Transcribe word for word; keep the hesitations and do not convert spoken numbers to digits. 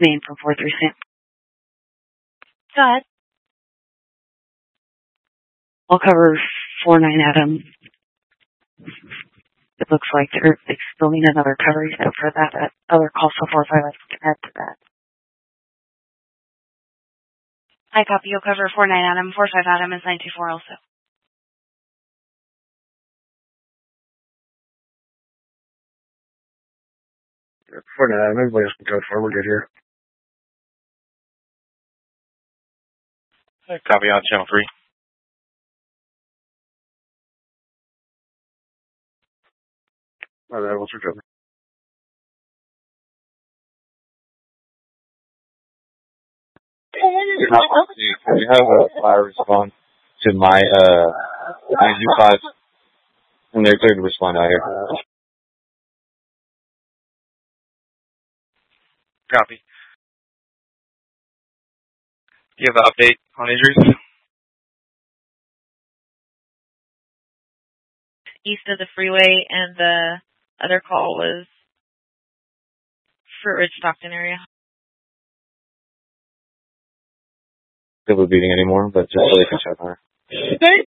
Main from four three Sam. Go ahead. I'll cover four nine Adam. It looks like they're they still need another coverage so for that, that other call, so four five, I can add to that. I copy. You'll cover four nine Adam. four five Adam is nine two four also. four nine Adam, everybody else can code four. We're good here. I copy on channel three. All right, we'll switch over. Can you have a fire respond to my uh nine two five? And they're clear to respond out here. Copy. Do you have an update on injuries? East of the freeway, and the other call was Fruit Ridge, Stockton area. Still beating anymore, but just so they can check on her.